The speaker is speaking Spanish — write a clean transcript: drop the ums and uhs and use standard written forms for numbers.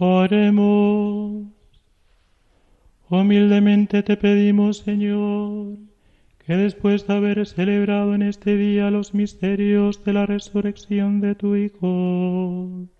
Oremos. Humildemente te pedimos, Señor, que después de haber celebrado en este día los misterios de la resurrección de tu Hijo,